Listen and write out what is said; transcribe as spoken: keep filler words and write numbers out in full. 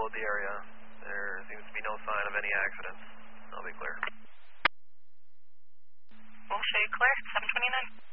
overload the area. There seems to be no sign of any accidents. I'll be clear. We'll show you clear, seven twenty-nine.